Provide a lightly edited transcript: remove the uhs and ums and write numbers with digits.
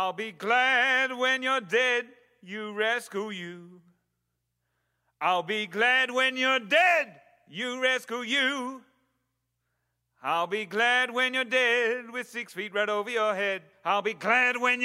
I'll be glad when you're dead, you rescue you. I'll be glad when you're dead, you rescue you. I'll be glad when you're dead with 6 feet right over your head. I'll be glad when